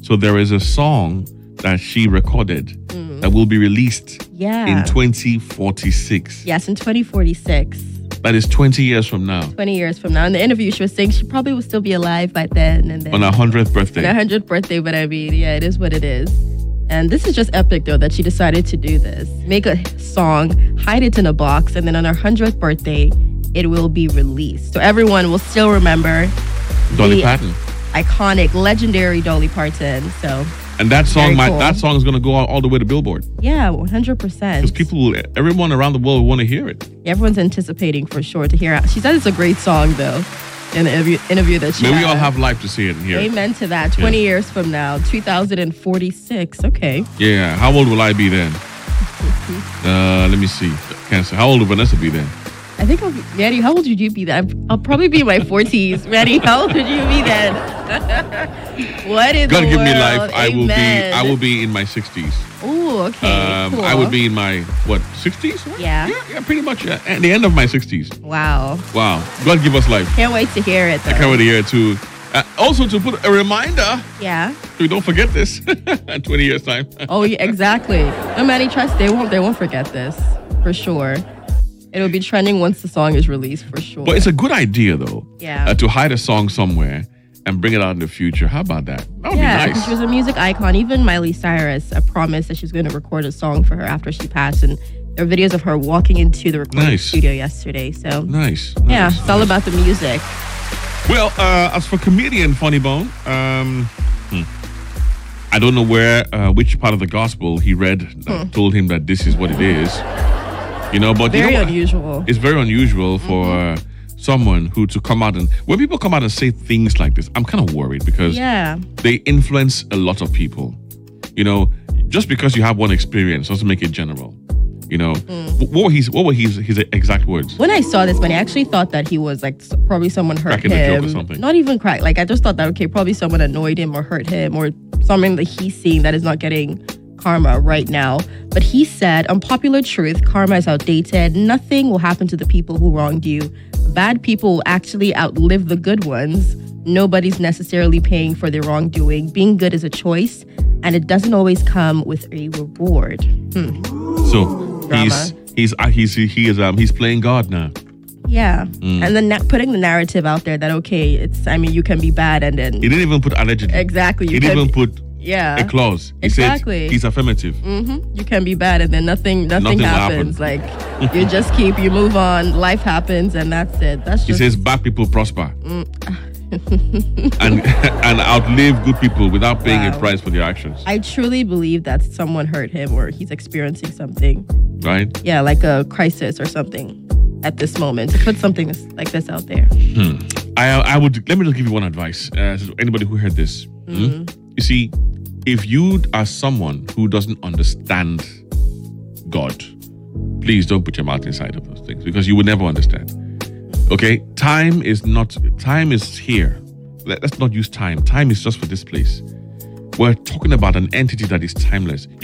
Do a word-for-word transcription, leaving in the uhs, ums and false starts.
So there is a song that she recorded mm. that will be released yeah. in twenty forty-six. Yes, in twenty forty-six. That is twenty years from now. twenty years from now. In the interview, she was saying she probably will still be alive by then. And then on her hundredth birthday. On her hundredth birthday, but I mean, yeah, it is what it is. And this is just epic, though, that she decided to do this. Make a song, hide it in a box, and then on her hundredth birthday, it will be released. So everyone will still remember Dolly Parton. Iconic, legendary Dolly Parton. So and that song, cool. might, that song is going to go all, all the way to Billboard. Yeah, one hundred percent. Because people, will, everyone around the world will want to hear it. Everyone's anticipating for sure to hear it. She said it's a great song, though, in the interview, interview that she May had. we all have life to see it and hear Amen it. Amen to that. twenty yeah. years from now, two thousand forty-six. Okay. Yeah. How old will I be then? uh, let me see. Cancer. How old will Vanessa be then? I think I'll be, Maddie, how old would you be then? I'll probably be in my forties. Maddie, how old would you be then? What is God the give world? me life. I Amen. will be I will be in my sixties. Oh, okay. Um, cool. I would be in my what, sixties? Yeah. Yeah, yeah, pretty much yeah. At the end of my sixties. Wow. Wow. God give us life. Can't wait to hear it, though. I can't wait to hear it too. Uh, also to put a reminder. Yeah. So we don't forget this in twenty years time. Oh, yeah, exactly. No, Manny, trust they won't they won't forget this for sure. It'll be trending once the song is released for sure. But it's a good idea though. Yeah. Uh, to hide a song somewhere and bring it out in the future. How about that? That would yeah, be nice. She was a music icon. Even Miley Cyrus uh, promised that she was going to record a song for her after she passed, and there are videos of her walking into the recording nice. studio yesterday. So nice. Yeah, nice, it's all nice. about the music. Well, uh, as for comedian Funny Bone, um, hmm, I don't know where, uh, which part of the gospel he read that hmm. told him that this is what it is. You know, but very you know, unusual. It's very unusual for mm-hmm. uh, someone who to come out and when people come out and say things like this, I'm kind of worried because yeah. they influence a lot of people. You know, just because you have one experience doesn't make it general. You know, mm. what were his what were his his exact words? When I saw this, man, I actually thought that he was like probably someone hurt Cracking him. A joke or something. Not even crack. Like I just thought that okay, probably someone annoyed him or hurt him or something that he's seeing that is not getting karma right now. But he said, unpopular truth, karma is outdated. Nothing will happen to the people who wronged you. Bad people will actually outlive the good ones. Nobody's necessarily paying for their wrongdoing. Being good is a choice, and it doesn't always come with a reward. Hmm. So Drama. he's he's uh, he's he is um he's playing God now. Yeah, mm. and then na- putting the narrative out there that okay, it's I mean you can be bad and then he didn't even put allegedly. Exactly. You he didn't even put yeah a clause. He exactly. said he's affirmative. Mm-hmm. You can be bad and then nothing nothing, nothing happens. Like you just keep you move on. Life happens and that's it. That's just. He says bad people prosper. Mm. and and outlive good people without paying wow. a price for their actions. I truly believe that someone hurt him or he's experiencing something. Right? Yeah, like a crisis or something at this moment. To put something like this out there. Hmm. I I would let me just give you one advice. Uh, to anybody who heard this. Mm-hmm. Hmm? You see, if you are someone who doesn't understand God, please don't put your mouth inside of those things because you will never understand. Okay, time is not, time is here. Let, let's not use time. Time is just for this place. We're talking about an entity that is timeless.